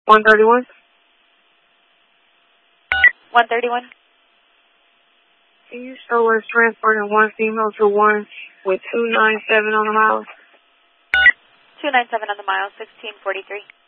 131. 131. Can you show us transporting one female to one with 297 on the mile? 297 on the mile, 1643.